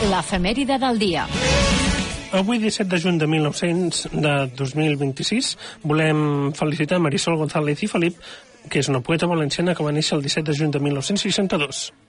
l'efemèride del dia. Avui, 17 de juny de 2026, volem felicitar Marisol González i Felip, que és una poeta valenciana que va néixer el 17 de juny de 1962.